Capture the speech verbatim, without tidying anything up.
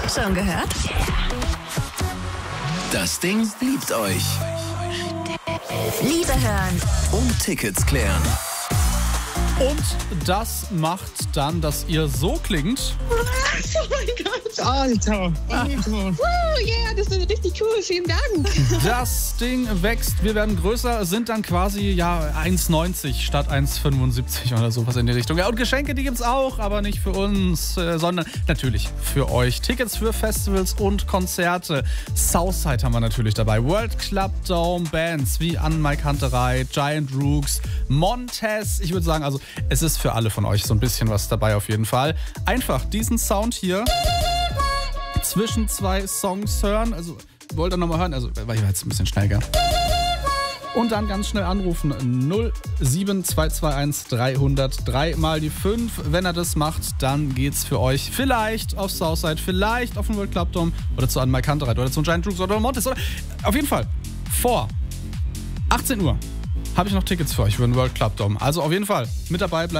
Schon gehört? Das Ding liebt euch. Liebe hören. Und Tickets klären. Und das macht dann, dass ihr so klingt. Oh mein Gott. Alter, Alter. Oh yeah, das ist richtig cool. Vielen Dank. Das Ding wächst. Wir werden größer, sind dann quasi ja eins neunzig statt eins fünfundsiebzig oder sowas in die Richtung. Ja, und Geschenke, die gibt's auch, aber nicht für uns, äh, sondern natürlich für euch. Tickets für Festivals und Konzerte. Southside haben wir natürlich dabei. World Club Dome, Bands wie An Mike Hunterei, Giant Rooks, Montez. Ich würde sagen, also es ist für alle von euch so ein bisschen was dabei auf jeden Fall. Einfach diesen Sound hier zwischen zwei Songs hören. Also wollt ihr nochmal hören? Also war ich jetzt ein bisschen schnell, gell? Und dann ganz schnell anrufen. null sieben zwei zwei eins drei null null drei mal die fünf. Wenn er das macht, dann geht's für euch vielleicht auf Southside, vielleicht auf den World Club Dome oder zu An Mike Hunterei oder zu Giant Rooks oder Montes. Oder auf jeden Fall vor achtzehn Uhr habe ich noch Tickets für euch für den World Club Dome. Also auf jeden Fall mit dabei bleiben.